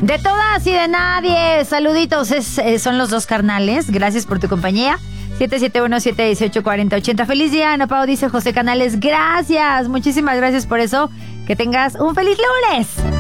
De todas y de nadie. Saluditos, son los dos carnales. Gracias por tu compañía. 771-718-4080. Feliz día, Ana Pao, dice José Canales. Gracias, muchísimas gracias por eso. Que tengas un feliz lunes.